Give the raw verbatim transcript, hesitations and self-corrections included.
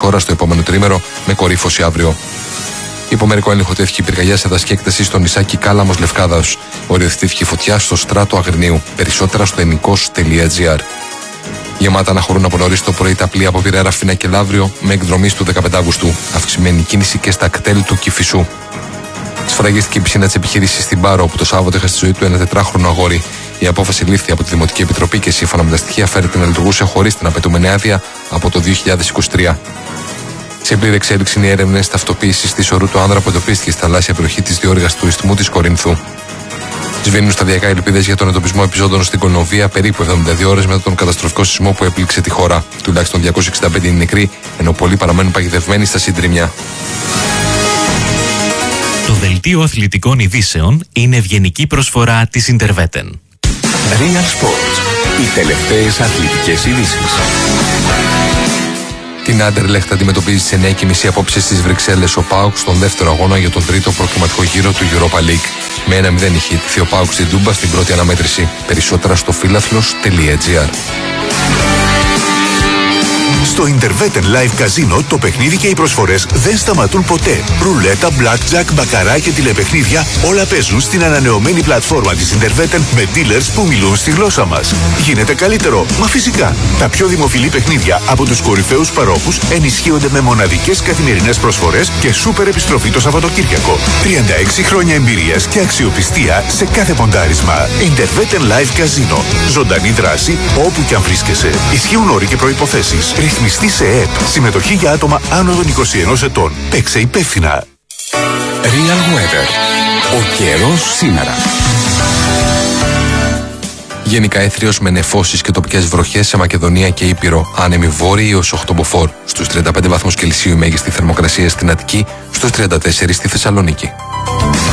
χώρα στο επόμενο τρίμερο, με κορύφωση αύριο. Υπό μερικό έλεγχο τέθηκε η πυρκαγιά σε δασική έκταση στο νησάκι Κάλαμος Λευκάδας. Οριοθετήθηκε φωτιά στο στράτο Αγρινίου. Περισσότερα στο ενικός τελεία τζι άρ. Γεμάτα να χωρούν από νωρίς το πρωί τα πλοία από Πειραιά, Ραφίνα και Λαύριο με εκδρομή του δεκαπέντε Αυγούστου. Αυξημένη κίνηση και στα κτέλ του Κηφισού. Σφραγίστηκε η πισίνα της επιχείρησης στην Πάρο, όπου το Σάββατο είχε στη ζωή του ένα τετράχρονο αγόρι. Η απόφαση λήφθη από τη Δημοτική Επιτροπή και σύμφωνα με τα στοιχεία φέρεται να λειτουργούσε χωρίς την απαιτούμενη άδεια από το δύο χιλιάδες είκοσι τρία. Σε πλήρη εξέλιξη είναι οι έρευνες ταυτοποίησης της ορού του άνδρα που εντοπίστηκε στη θαλάσσια περιοχή της διόρυγας του Ισθμού της Κορινθού. Σβήνουν σταδιακά οι ελπίδες για τον εντοπισμό επιζώντων στην Κολονοβία περίπου εβδομήντα δύο ώρες μετά τον καταστροφικό σεισμό που έπληξε τη χώρα. Τουλάχιστον διακόσιοι εξήντα πέντε είναι νεκροί, ενώ πολλοί παραμένουν παγιδευμένοι στα συντριμμιά. Το δελτίο αθλητικών ειδήσεων είναι ευγενική προσφορά της Ιντερβέτεν. Real Sports. Οι τελευταίες αθλητικές ειδήσεις. Την Άντερλεχτ αντιμετωπίζει στις εννιά και μισή απόψε στις Βρυξέλλες ο ΠΑΟΚ στον δεύτερο αγώνα για τον τρίτο προκριματικό γύρο του Europa League. Με ένα μηδέν είχε ιτηθεί ο ΠΑΟΚ στην Τούμπα στην πρώτη αναμέτρηση. Περισσότερα στο φίλαθλος τελεία τζι άρ. Στο Interveten Live Casino το παιχνίδι και οι προσφορές δεν σταματούν ποτέ. Ρουλέτα, blackjack, μπακαρά και τηλεπαιχνίδια όλα παίζουν στην ανανεωμένη πλατφόρμα της Interveten με dealers που μιλούν στη γλώσσα μας. Γίνεται καλύτερο, μα φυσικά. Τα πιο δημοφιλή παιχνίδια από τους κορυφαίους παρόχους ενισχύονται με μοναδικές καθημερινές προσφορές και σούπερ επιστροφή το Σαββατοκύριακο. τριάντα έξι χρόνια εμπειρίας και αξιοπιστία σε κάθε ποντάρισμα. Interveten Live Casino. Ζωντανή δράση όπου και αν βρίσκεσαι. Ισχύουν όροι και προϋποθέσεις. Ρυθμιστή σε ΕΕΠ. Συμμετοχή για άτομα άνω των είκοσι ενός ετών. Παίξε υπεύθυνα. Real Weather. Ο καιρός σήμερα. Γενικά έθριος με νεφώσεις και τοπικές βροχές σε Μακεδονία και Ήπειρο. Άνεμοι βόρειοι έως οκτώ μποφόρ. Στους τριάντα πέντε βαθμούς Κελσίου η μέγιστη θερμοκρασία στην Αττική, στους τριάντα τέσσερα στη Θεσσαλονίκη.